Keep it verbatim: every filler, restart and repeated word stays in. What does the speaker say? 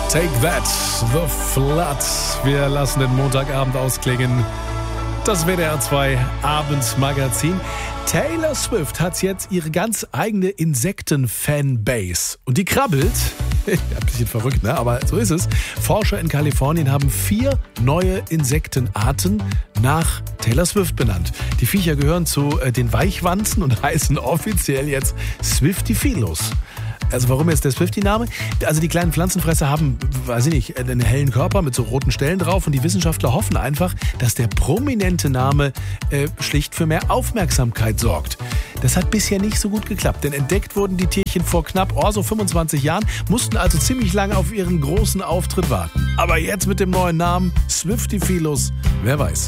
Take that, The Flood. Wir lassen den Montagabend ausklingen. Das W D R zwei Abendmagazin. Taylor Swift hat jetzt ihre ganz eigene Insekten-Fanbase. Und die krabbelt. Ein bisschen verrückt, ne? Aber so ist es. Forscher in Kalifornien haben vier neue Insektenarten nach Taylor Swift benannt. Die Viecher gehören zu äh, den Weichwanzen und heißen offiziell jetzt Swiftifilus. Also warum jetzt der Swiftie-Name? Also die kleinen Pflanzenfresser haben, weiß ich nicht, einen hellen Körper mit so roten Stellen drauf und die Wissenschaftler hoffen einfach, dass der prominente Name äh, schlicht für mehr Aufmerksamkeit sorgt. Das hat bisher nicht so gut geklappt, denn entdeckt wurden die Tierchen vor knapp oh, so fünfundzwanzig Jahren, mussten also ziemlich lange auf ihren großen Auftritt warten. Aber jetzt mit dem neuen Namen Swiftifilus, wer weiß.